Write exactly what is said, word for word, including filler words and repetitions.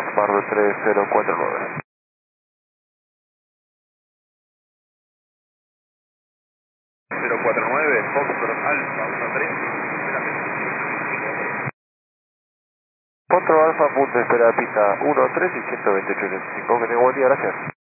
Smart tres cero cuatro nueve. cero cuatro nueve, Foxtrot Alfa uno tres. Control Alfa, punto de espera de pista uno tres y ciento veintiocho ochenta y cinco. Que tengo buen día, gracias.